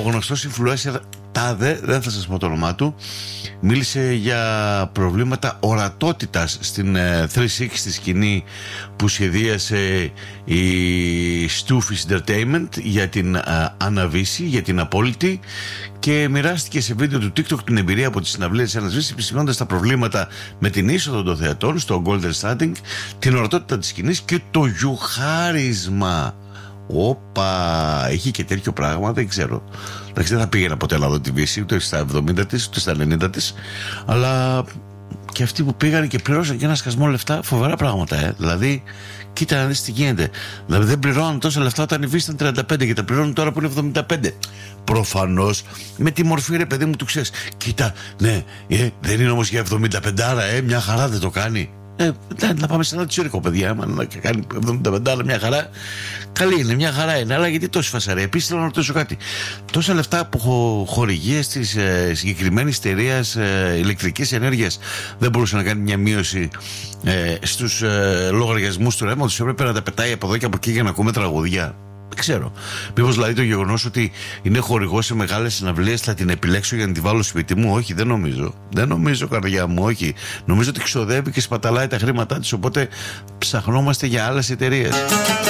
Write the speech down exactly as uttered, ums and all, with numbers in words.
γνωστός influencer τάδε, δεν θα σας πω το όνομά του, μίλησε για προβλήματα ορατότητας στην τριακόσια εξήντα σκηνή που σχεδίασε η Stufis Entertainment για την Αναβίση, για την Απόλυτη, και μοιράστηκε σε βίντεο του TikTok την εμπειρία από τις συναυλίες της Αναβίσης, επισημαίνοντας τα προβλήματα με την είσοδο των θεατών στο Golden Standing, την ορατότητα της σκηνής και το γιουχάρισμα. Όπα, έχει και τέτοιο πράγμα, δεν ξέρω. Εντάξει, δεν θα πήγαινα ποτέ να δω τη Βύση, ούτε στα εβδομήντα της, ούτε στα ενενήντα της. Αλλά και αυτοί που πήγαν και πληρώσαν και ένα σκασμό λεφτά, φοβερά πράγματα, ε. Δηλαδή, κοίτα να δεις τι γίνεται. Δηλαδή, δεν πληρώναν τόσα λεφτά όταν η Βύση ήταν τριάντα πέντε και τα πληρώνουν τώρα που είναι εβδομήντα πέντε. Προφανώς με τη μορφή, ρε παιδί μου, του ξέρεις. Κοίτα, ναι, ε, δεν είναι όμως για εβδομήντα πέντε, άρα, ε, μια χαρά δεν το κάνει. Ε, να πάμε σε ένα τσίρκο, παιδιά. Άμα να κάνει εβδομήντα πέντε, αλλά μια χαρά. Καλή είναι, μια χαρά είναι. Αλλά γιατί τόση φασαρία? Επίσης, θέλω να ρωτήσω κάτι. Τόσα λεφτά από χορηγίες της ε, συγκεκριμένης εταιρείας ε, ηλεκτρικής ενέργειας δεν μπορούσε να κάνει μια μείωση ε, στους ε, λογαριασμούς του ρεύματος? Έπρεπε να τα πετάει από εδώ και από εκεί για να ακούμε τραγουδιά? Δεν ξέρω. Μήπως δηλαδή το γεγονός ότι είναι χορηγός σε μεγάλες συναυλίες θα την επιλέξω για να τη βάλω σπίτι μου? Όχι, δεν νομίζω. Δεν νομίζω, καρδιά μου, όχι. Νομίζω ότι ξοδεύει και σπαταλάει τα χρήματά της, οπότε ψαχνόμαστε για άλλες εταιρείες.